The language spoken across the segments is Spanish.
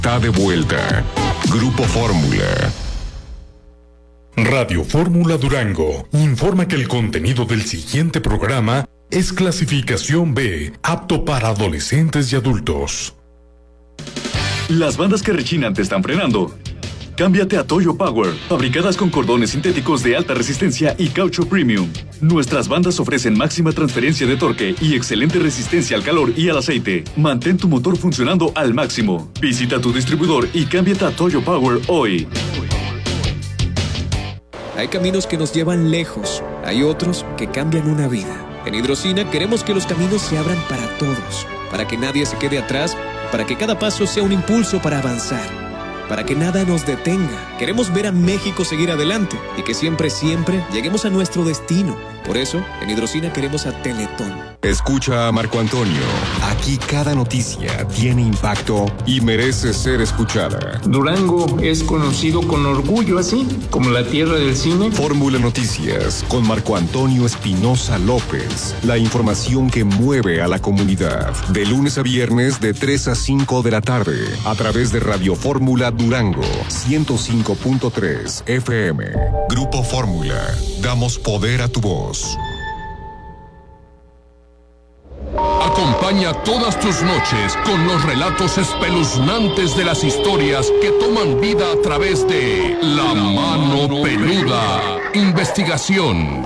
Está de vuelta. Grupo Fórmula. Radio Fórmula Durango informa que el contenido del siguiente programa es clasificación B, apto para adolescentes y adultos. Las bandas que rechinan te están frenando. Cámbiate a Toyo Power, fabricadas con cordones sintéticos de alta resistencia y caucho premium. Nuestras bandas ofrecen máxima transferencia de torque y excelente resistencia al calor y al aceite. Mantén tu motor funcionando al máximo. Visita tu distribuidor y cámbiate a Toyo Power hoy. Hay caminos que nos llevan lejos, hay otros que cambian una vida. En Hidrocina queremos que los caminos se abran para todos, para que nadie se quede atrás, para que cada paso sea un impulso para avanzar, para que nada nos detenga. Queremos ver a México seguir adelante y que siempre lleguemos a nuestro destino. Por eso, en Hidrocina queremos a Teletón. Escucha a Marco Antonio. Aquí cada noticia tiene impacto y merece ser escuchada. Durango es conocido con orgullo así, como la tierra del cine. Fórmula Noticias con Marco Antonio Espinosa López. La información que mueve a la comunidad. De lunes a viernes de 3 a 5 de la tarde. A través de Radio Fórmula Durango 105.3 FM. Grupo Fórmula. Damos poder a tu voz. Acompaña todas tus noches con los relatos espeluznantes de las historias que toman vida a través de La Mano Peluda. Investigación.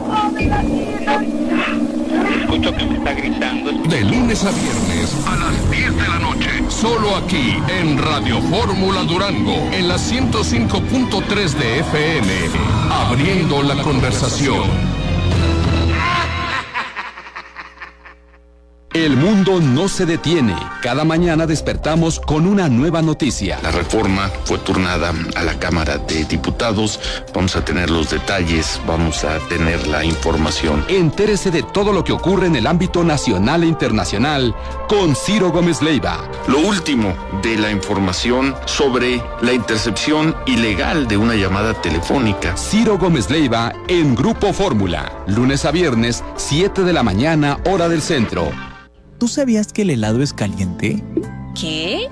Escucho que me está gritando. De lunes a viernes a las 10 de la noche. Solo aquí en Radio Fórmula Durango, en la 105.3 de FM. Abriendo la conversación. El mundo no se detiene. Cada mañana despertamos con una nueva noticia. La reforma fue turnada a la Cámara de Diputados. Vamos a tener los detalles, vamos a tener la información. Entérese de todo lo que ocurre en el ámbito nacional e internacional con Ciro Gómez Leiva. Lo último de la información sobre la intercepción ilegal de una llamada telefónica. Ciro Gómez Leiva en Grupo Fórmula. Lunes a viernes, 7 de la mañana, hora del centro. ¿Tú sabías que el helado es caliente? ¿Qué?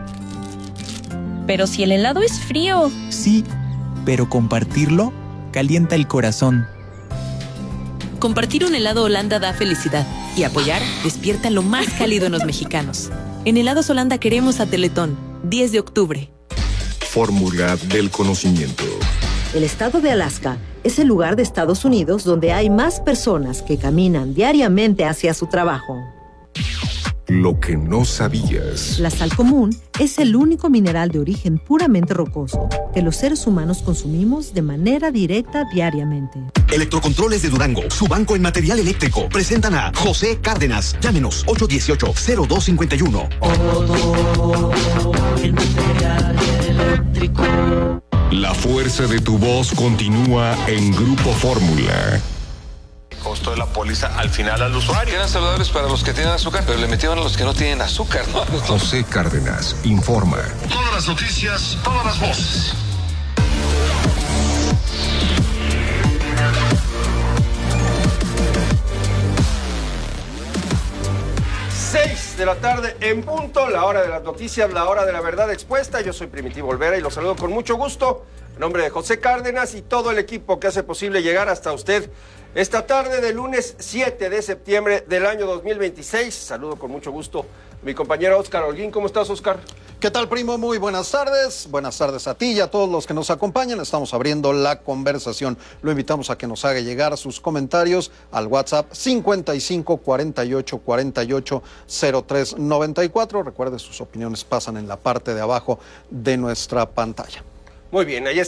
Pero si el helado es frío. Sí, pero compartirlo calienta el corazón. Compartir un helado Holanda da felicidad y apoyar despierta lo más cálido en los mexicanos. En Helados Holanda queremos a Teletón, 10 de octubre. Fórmula del conocimiento. El estado de Alaska es el lugar de Estados Unidos donde hay más personas que caminan diariamente hacia su trabajo. Lo que no sabías. La sal común es el único mineral de origen puramente rocoso que los seres humanos consumimos de manera directa diariamente. Electrocontroles de Durango, su banco en material eléctrico, presentan a José Cárdenas. Llámenos 818-0251. El material eléctrico. La fuerza de tu voz continúa en Grupo Fórmula. Costo de la póliza al final al usuario. Eran saludables para los que tienen azúcar, pero le metieron a los que no tienen azúcar, ¿no? José Cárdenas informa. Todas las noticias, todas las voces. De la tarde en punto, la hora de las noticias, la hora de la verdad expuesta. Yo soy Primitivo Olvera y los saludo con mucho gusto en nombre de José Cárdenas y todo el equipo que hace posible llegar hasta usted esta tarde de lunes 7 de septiembre del año 2026. Saludo con mucho gusto a mi compañero Óscar Holguín. ¿Cómo estás, Óscar? ¿Qué tal, primo? Muy buenas tardes. Buenas tardes a ti y a todos los que nos acompañan. Estamos abriendo la conversación. Lo invitamos a que nos haga llegar sus comentarios al WhatsApp 55 48 48 03 94. Recuerde, sus opiniones pasan en la parte de abajo de nuestra pantalla. Muy bien, ahí está.